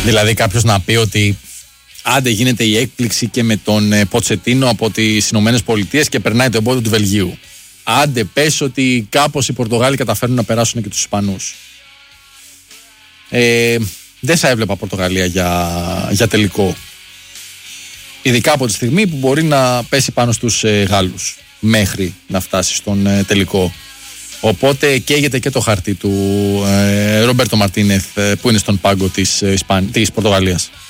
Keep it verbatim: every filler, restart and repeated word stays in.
Δηλαδή κάποιος να πει ότι άντε γίνεται η έκπληξη και με τον ε, Ποτσετίνο από τις Ηνωμένες Πολιτείες και περνάει το εμπόδιο του Βελγίου. Άντε πες ότι κάπως οι Πορτογάλοι καταφέρνουν να περάσουν και τους Ισπανούς. Ε, δεν θα έβλεπα Πορτογαλία για, για τελικό. Ειδικά από τη στιγμή που μπορεί να πέσει πάνω στους ε, Γάλλους μέχρι να φτάσει στον ε, τελικό. Οπότε καίγεται και το χαρτί του ε, Ρομπέρτο Μαρτίνεθ ε, που είναι στον πάγκο της, ε, της Πορτογαλίας.